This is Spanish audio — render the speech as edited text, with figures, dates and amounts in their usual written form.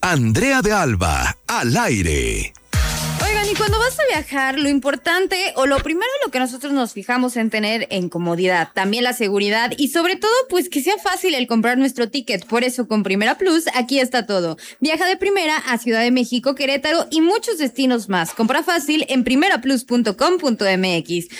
Andrea de Alba, al aire. Oigan, y cuando vas a viajar, lo importante o lo primero lo que nosotros nos fijamos en tener en comodidad, también la seguridad y sobre todo pues que sea fácil el comprar nuestro ticket. Por eso con Primera Plus aquí está todo. Viaja de primera a Ciudad de México, Querétaro y muchos destinos más. Compra fácil en primeraplus.com.mx.